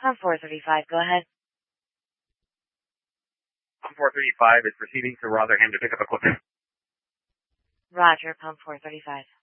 Pump 435, go ahead. Pump 435 is proceeding to Rotherham to pick up equipment. Roger, Pump 435.